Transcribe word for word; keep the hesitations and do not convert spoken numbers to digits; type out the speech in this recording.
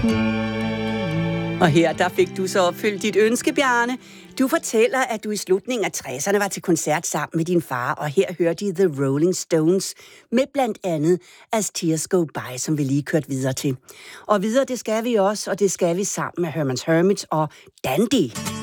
Og her, der fik du så opfyldt dit ønske, Bjarne. Du fortæller, at du i slutningen af tresserne var til koncert sammen med din far, og her hørte I The Rolling Stones med blandt andet As Tears Go By, som vi lige kørte videre til. Og videre, det skal vi også, og det skal vi sammen med Herman's Hermits og Dandy.